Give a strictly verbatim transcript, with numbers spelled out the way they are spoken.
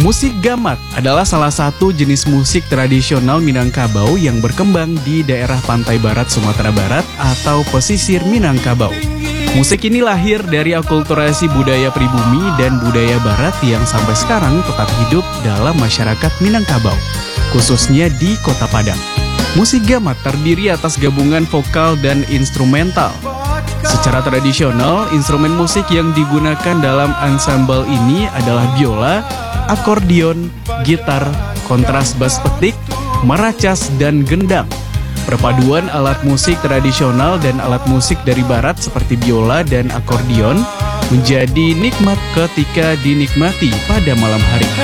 Musik gamat adalah salah satu jenis musik tradisional Minangkabau yang berkembang di daerah pantai barat Sumatera Barat atau pesisir Minangkabau. Musik ini lahir dari akulturasi budaya pribumi dan budaya barat yang sampai sekarang tetap hidup dalam masyarakat Minangkabau, khususnya di Kota Padang. Musik gamat terdiri atas gabungan vokal dan instrumental. Secara tradisional, instrumen musik yang digunakan dalam ensemble ini adalah biola, akordeon, gitar, kontras bas petik, maracas, dan gendang. Perpaduan alat musik tradisional dan alat musik dari barat seperti biola dan akordeon menjadi nikmat ketika dinikmati pada malam hari.